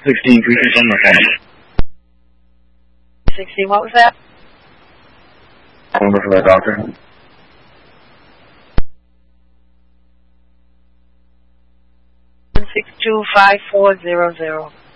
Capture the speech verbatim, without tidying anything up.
Sixteen creatures on the phone. Sixteen. What was that? Number for that doctor. Six two five four zero zero.